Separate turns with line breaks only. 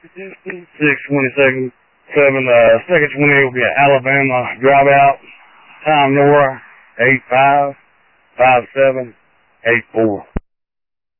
6:22, 7, second 28 will be an Alabama dropout. Time Nora, 855784.